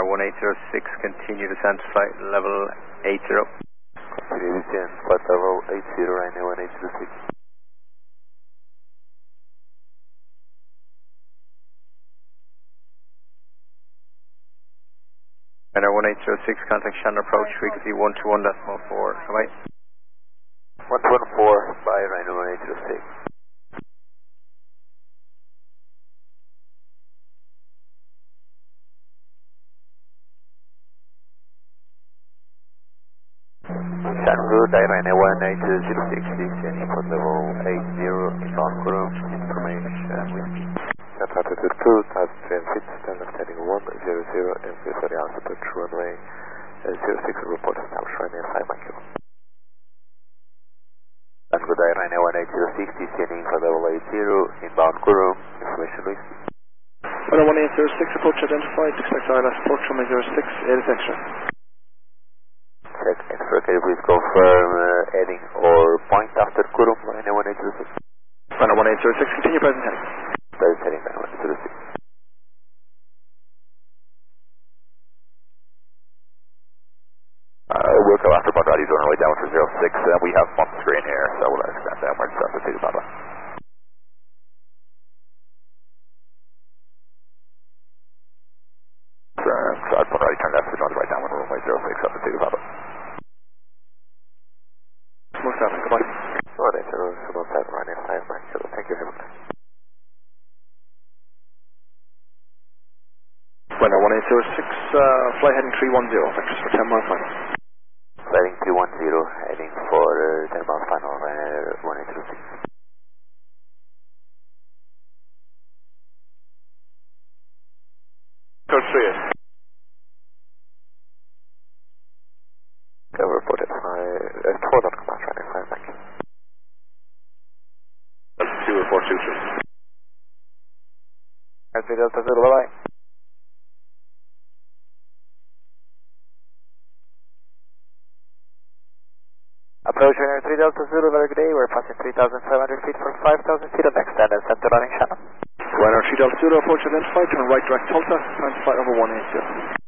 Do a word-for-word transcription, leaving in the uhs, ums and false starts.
Runner one eight zero six, continue descent flight level eight zero. Continue descent flight level eight zero, Ryanair one eight zero six. Runner one eight zero six, contact Shannon approach, frequency one two one point four, bye. one two one four, by Ryanair one eight zero six. Shannon, Ryanair one eight zero six, descending for level eight zero, inbound Kurum, information with Delta altitude two, type three and feet, standard heading one zero zero, and please for the altitude runway zero six, report established Ryanair five Mike. Shannon, Ryanair one eight zero six, descending for level eight zero, inbound Kurum, information with Runner one eight zero six, approach identified, expect I L S approach runway zero six, eight is extra. Check extra, can you please confirm uh, heading or point after Kurum, Ryanair one eight zero six? Runner one eight zero six, continue present heading. Present heading, Ryanair one eight zero six. Uh, we'll go after Bundradi's on our way down to zero six, and we have bump screen here, so we'll extend that march south to City Papa. So Bundradi turn left to the right down on runway zero six up to City Papa. Smooth traffic, goodbye. one eight zero seven, Ryanair five Mike, thank you very much. Runner one eight zero six, uh, fly heading three one zero, vectors for ten mile final. Heading three one zero, heading for uh, ten mile final, Ryanair one eight zero six. Code three. Go report at five, uh, four dot command, Ryanair five Mike. That's two report two three. That's three Delta Zulu, bye bye. Approach Ryanair three Delta Zulu, very good day. We're passing three thousand five hundred feet for five thousand feet of next and center running channel. Runner three Delta Zulu, approach identified, turn right direct Tulsa, time flight over one eight zero.